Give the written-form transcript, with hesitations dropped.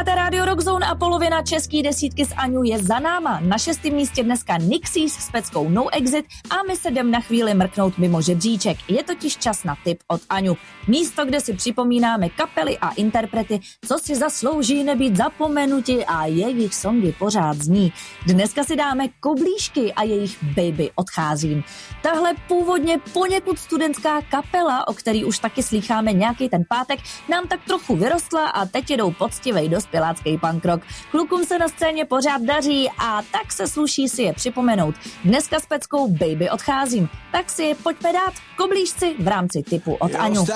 Posloucháte Radio Rock Zone a polovina český desítky s Aňou je za náma. Na 6. místě dneska Nixies s peckou No Exit a my se jdem na chvíli mrknout mimo žebříček. Je totiž čas na tip od Aňu. Místo, kde si připomínáme kapely a interprety, co si zaslouží nebýt zapomenuti a jejich songy pořád zní. Dneska si dáme Koblížky a jejich Baby odcházím. Tahle původně poněkud studentská kapela, o který už taky slýcháme nějaký ten pátek, nám tak trochu vyrostla a teď jedou poctivej dospělácký punk rock. Klukům se na scéně pořád daří a tak se sluší si je připomenout. Dneska s peckou Baby odcházím, tak si je pojďme dát Koblížci v rámci tipu od Aňu.